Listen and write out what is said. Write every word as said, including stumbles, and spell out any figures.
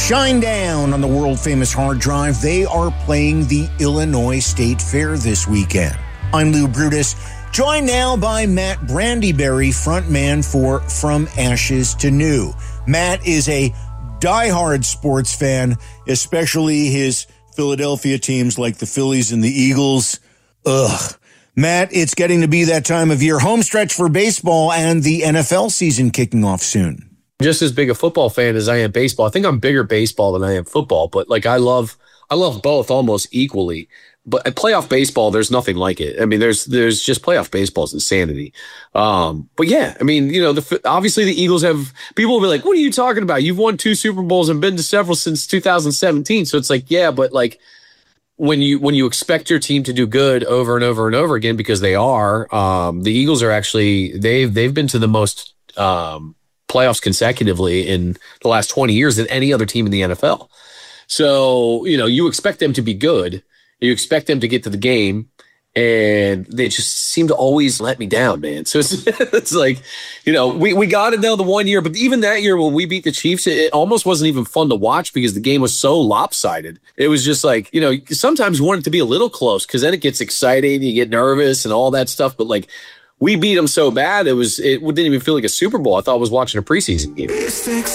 Shinedown on the world-famous hard drive. They are playing the Illinois State Fair this weekend. I'm Lou Brutus, joined now by Matt Brandyberry, frontman for From Ashes to New. Matt is a diehard sports fan, especially his Philadelphia teams like the Phillies and the Eagles. Ugh. Matt, it's getting to be that time of year. Home stretch for baseball and the N F L season kicking off soon. Just as big a football fan as I am baseball. I think I'm bigger baseball than I am football, but like I love I love both almost equally. But at playoff baseball, there's nothing like it. I mean, there's there's just playoff baseball's insanity. Um, but yeah, I mean, you know, the, obviously the Eagles have people will be like, "What are you talking about? You've won two Super Bowls and been to several since two thousand seventeen." So it's like, yeah, but like when you when you expect your team to do good over and over and over again because they are, um, the Eagles are actually they've they've been to the most um, playoffs consecutively in the last twenty years than any other team in the N F L. So, you know, you expect them to be good. You expect them to get to the game, and they just seem to always let me down, man. So it's, it's like, you know, we, we got it now the one year, but even that year when we beat the Chiefs, it, it almost wasn't even fun to watch because the game was so lopsided. It was just like, you know, sometimes you want it to be a little close because then it gets exciting, you get nervous and all that stuff. But like, we beat them so bad, it was it didn't even feel like a Super Bowl. I thought I was watching a preseason game.